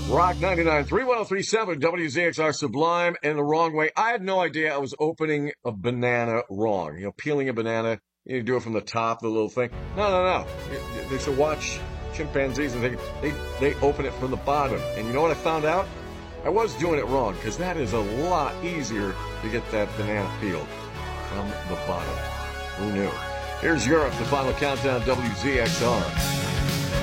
Rock 99.3, 1037, WZXR Sublime, and the wrong way. I had no idea I was opening a banana wrong. Peeling a banana, you do it from the top, the little thing. No. They should watch chimpanzees, and they open it from the bottom. And you know what I found out? I was doing it wrong, because that is a lot easier to get that banana peeled from the bottom. Who knew? Here's Europe, the final countdown, WZXR.